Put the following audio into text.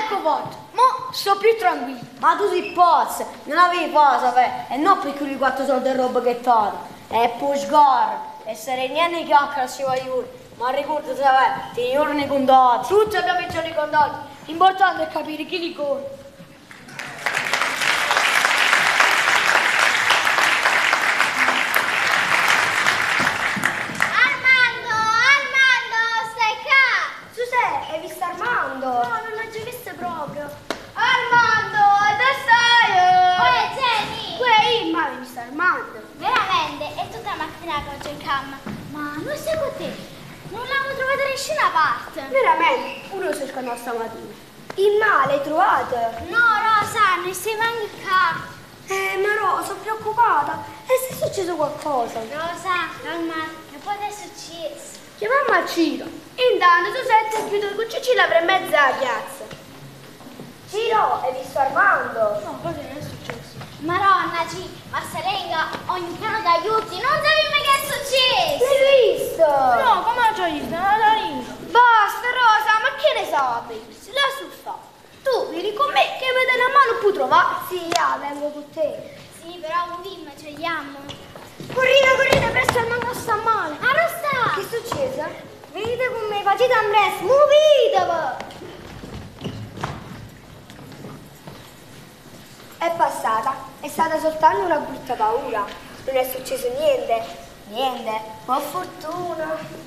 ecco fatto. Mo sto più tranquillo. Ma tu sei pazzo, non avevi cosa, e non per quei 4 soldi e roba che t'hanno. E poi sgarra, essere niente chiacchiera si va io. Ma ricorda se ti giorni contati. Tutti abbiamo i giorni contati. L'importante è capire chi li conta. Hai visto Armando? No, non l'ho già visto proprio. Armando, dove stai? Jenny! Qui, ma hai visto Armando? Veramente? È tutta la mattina che oggi in camera. Ma non sei con te? Non l'abbiamo trovata da nessuna parte. Veramente? Pure io cercando stamattina. Il male, hai trovato? No, Rosa, non sei mai qua. Ma Rosa, sono preoccupata. E se è successo qualcosa? Rosa, calma, che poi è successo? Chiamammo Ciro. Intanto tu sei chiuso con Cicci l'avrei in mezzo alla piazza. Ciro, hai visto Armando? No, cosa non è successo? Maronna, ma Serenga, ogni piano d'aiuti, non sapevi mai che è successo! L'hai visto? No, come non c'ho visto? Non l'ho visto. Basta, Rosa, ma che ne sapessi? Lassù sta. Tu vieni con me che vede la mano puoi trovare. Sì, vengo con te. Sì, però un film ce l'abbiamo. Corrite, presto Armando sta male. Arrosta! Che è successo? Venite con me, facete Andres, muovitevi! È passata, è stata soltanto una brutta paura. Non è successo niente, per fortuna.